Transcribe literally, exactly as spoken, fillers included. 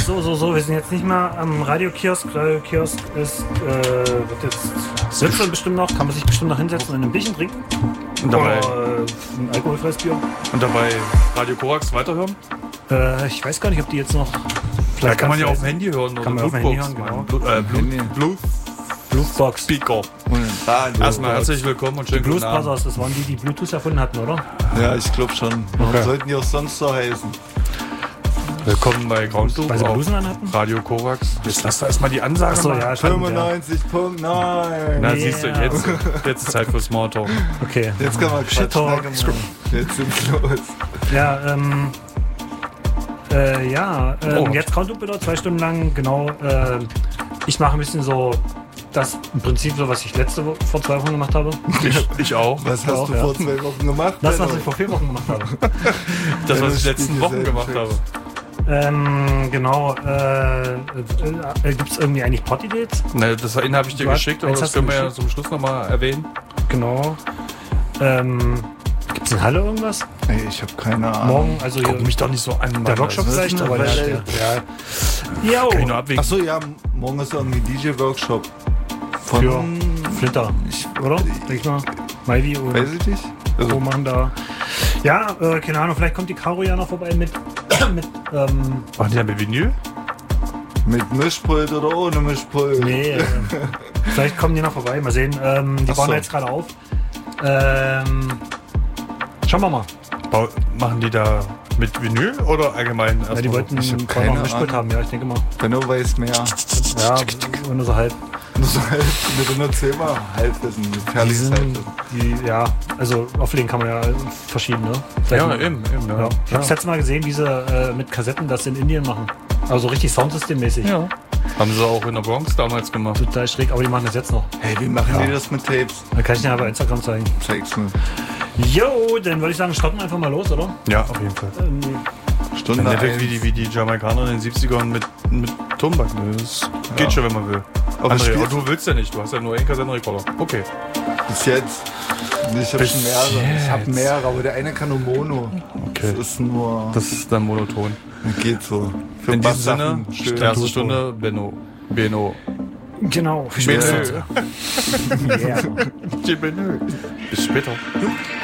so, so, so. Wir sind jetzt nicht mehr am Radiokiosk. Radiokiosk ist, äh, wird jetzt, wird schon bestimmt noch, kann man sich bestimmt noch hinsetzen und ein Bierchen trinken. Und dabei, Oder, äh, ein alkoholfreies Bier. und dabei Radio Korax weiterhören? Äh, ich weiß gar nicht, ob die jetzt noch... Da kann man ja auf dem Handy hören. Kann oder man auf dem Handy hören, Bluetooth, genau. Blu- äh, Bluetooth, Bluetooth Bluetooth-Box. Speaker. Radio. Erstmal herzlich willkommen und schönen Blues guten Abend. Brothers, das waren die, die Bluetooth erfunden hatten, oder? Ja, ich glaube schon. Warum Okay. sollten die auch sonst so heißen? Willkommen bei Groundloop Weil sie auf Blusen anhatten? Radio Korax. Jetzt lass doch erstmal die Ansage Achso, machen. ja, stimmt, ja. fünfundneunzig Komma neun. Na, Yeah. siehst du, jetzt, jetzt ist Zeit für Smalltalk. Okay. Jetzt kann man Shit Talk. quatschen. Jetzt sind wir los. Ja, ähm... Äh, ja, ähm, Oh. jetzt Groundloop wieder, zwei Stunden lang, genau. Äh, ich mache ein bisschen so das im Prinzip so, was ich letzte Woche, vor zwei Wochen gemacht habe. Ich, ich auch. Was hast auch, du ja. vor zwei Wochen gemacht? Das, was Benno? ich vor vier Wochen gemacht habe. Das, was Benno ich letzten spielt Wochen dieselben gemacht habe. Tricks. ähm, genau. Äh, äh, äh, Gibt es irgendwie eigentlich Party-Dates? Ne, das einen habe ich dir Du hast- geschickt, aber eins das hast du können wir ja geschickt. zum Schluss nochmal erwähnen. Genau. Ähm, Gibt es in Halle irgendwas? Ey, ich habe keine Ahnung. Morgen, also hier Guck mich doch nicht so an. Mann. der Workshop Das ist- vielleicht, eine aber der, Welle. der, ja. Kann ich nur Jo, abwägen. Achso, ja, morgen ist irgendwie D J-Workshop. Von. für Flinter, Ich, oder? Denke ich mal. Maivi und weiß ich nicht. Also, Roman da. Ja, äh, keine Ahnung, vielleicht kommt die Caro ja noch vorbei mit, mit ähm, Machen die ja mit Vinyl? mit Mischpult oder ohne Mischpult? nee, äh, vielleicht kommen die noch vorbei, mal sehen. Ähm, die Ach bauen so. jetzt gerade auf. Ähm, schauen wir mal. Bau- Machen die da mit Vinyl oder allgemein? Ja, die erstmal wollten ich hab vorher noch keine ein Mischpult Ahnung. haben, ja, ich denke mal. Benno weiß mehr. Ja, nur so halb. So halt mit einer Zimmer Halbwissen, Die gefährliches sind, Halbwissen. die, ja, also auflegen kann man ja verschiedene. so? Vielleicht Ja, mal- eben, eben. Ja. Ja. Ich habe das letzte Mal gesehen, wie sie äh, mit Kassetten das in Indien machen. Also richtig Soundsystemmäßig. Ja. Haben sie auch in der Bronx damals gemacht. Total schräg, aber die machen das jetzt noch. Hey, wie machen Ja. die das mit Tapes? Dann kann ich dir aber bei Instagram zeigen. Zeig's mir. Jo, dann würde ich sagen, starten wir einfach mal los, oder? Ja, auf jeden Fall. Ähm, Stunde Dann eins. wie die, wie die Jamaikaner in den siebzigern mit, mit Tonbank. Das geht Ja. schon, wenn man will. Aber André, spielt- aber du willst ja nicht. Du hast ja nur einen Kassettenrekorder. Okay. Bis jetzt. Ich habe Bis schon mehrere. Ich habe jetzt. mehrere, aber der eine kann nur Mono. Okay. Das ist nur. Das ist dann monoton. geht so. Für In diesem Sinne, Basssachen schön. erste Stunde, Benno. Benno. genau, viel Spaß. Benno. Yeah. Benno. Bis später.